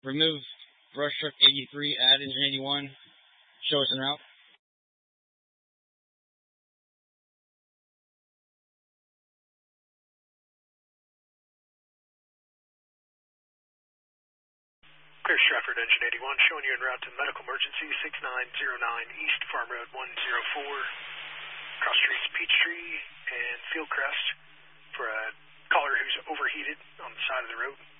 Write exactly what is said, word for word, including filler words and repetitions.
remove brush truck eighty-three, add engine eighty-one, show us en route. Clear Stratford, engine eighty-one, showing you en route to medical emergency six nine zero nine East Farm Road one oh four, cross streets Peachtree and Fieldcrest for a caller who's overheated on the side of the road.